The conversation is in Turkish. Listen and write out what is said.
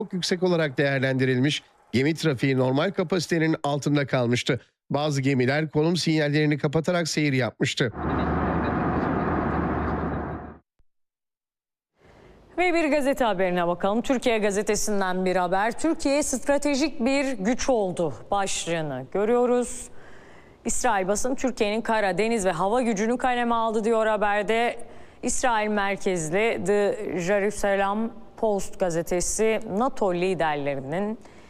çok yüksek olarak değerlendirilmiş. Gemi trafiği normal kapasitenin altında kalmıştı. Bazı gemiler konum sinyallerini kapatarak seyir yapmıştı. Ve bir gazete haberine bakalım. Türkiye Gazetesi'nden bir haber. Türkiye stratejik bir güç oldu başlığını görüyoruz. İsrail basın Türkiye'nin kara, deniz ve hava gücünü kaleme aldı diyor haberde. İsrail merkezli The Jerusalem Post gazetesi NATO liderlerinin